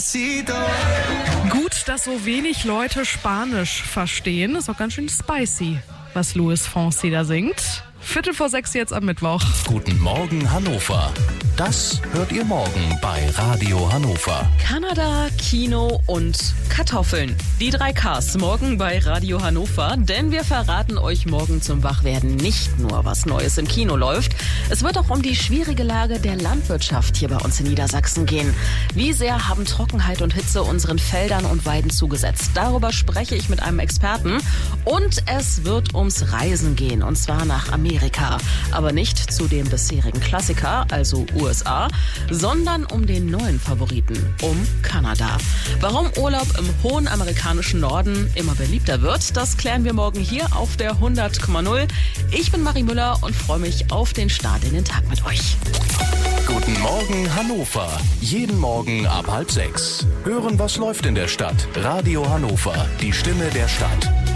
Gut, dass so wenig Leute Spanisch verstehen. Ist auch ganz schön spicy, was Luis Fonsi da singt. 5:45 jetzt am Mittwoch. Guten Morgen Hannover. Das hört ihr morgen bei Radio Hannover. Kanada, Kino und Kartoffeln. Die 3 Ks morgen bei Radio Hannover, denn wir verraten euch morgen zum Wachwerden nicht nur, was Neues im Kino läuft. Es wird auch um die schwierige Lage der Landwirtschaft hier bei uns in Niedersachsen gehen. Wie sehr haben Trockenheit und Hitze unseren Feldern und Weiden zugesetzt? Darüber spreche ich mit einem Experten. Und es wird ums Reisen gehen, und zwar nach Amerika. Aber nicht zu dem bisherigen Klassiker, also USA, sondern um den neuen Favoriten, um Kanada. Warum Urlaub im hohen amerikanischen Norden immer beliebter wird, das klären wir morgen hier auf der 100,0. Ich bin Marie Müller und freue mich auf den Start in den Tag mit euch. Guten Morgen Hannover. Jeden Morgen ab 5:30. Hören, was läuft in der Stadt. Radio Hannover, die Stimme der Stadt.